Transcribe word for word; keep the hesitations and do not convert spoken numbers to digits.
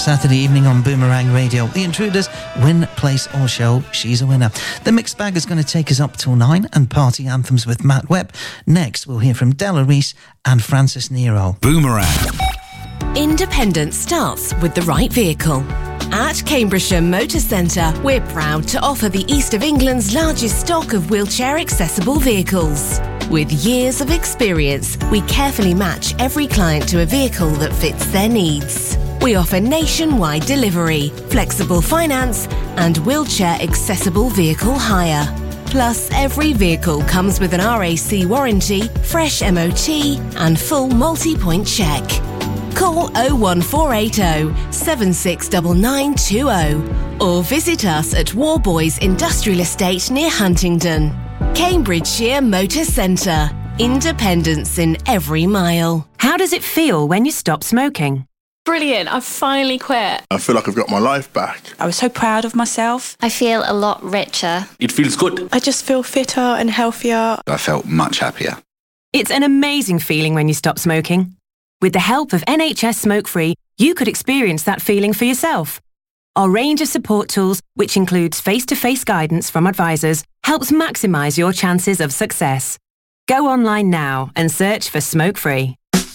Saturday evening on Boomerang Radio. The Intruders win, place or show. She's a winner. The Mixed Bag is going to take us up till nine and party anthems with Matt Webb. Next, we'll hear from Della Reese and Francis Nero. Boomerang. Independence starts with the right vehicle. At Cambridgeshire Motor Centre, we're proud to offer the East of England's largest stock of wheelchair-accessible vehicles. With years of experience, we carefully match every client to a vehicle that fits their needs. We offer nationwide delivery, flexible finance, and wheelchair-accessible vehicle hire. Plus, every vehicle comes with an R A C warranty, fresh M O T, and full multi-point check. Call oh one four eight oh, seven six nine nine two oh or visit us at Warboys Industrial Estate near Huntingdon. Cambridgeshire Motor Centre. Independence in every mile. How does it feel when you stop smoking? Brilliant, I've finally quit. I feel like I've got my life back. I was so proud of myself. I feel a lot richer. It feels good. I just feel fitter and healthier. I felt much happier. It's an amazing feeling when you stop smoking. With the help of N H S Smoke Free, you could experience that feeling for yourself. Our range of support tools, which includes face-to-face guidance from advisors, helps maximise your chances of success. Go online now and search for Smoke Free.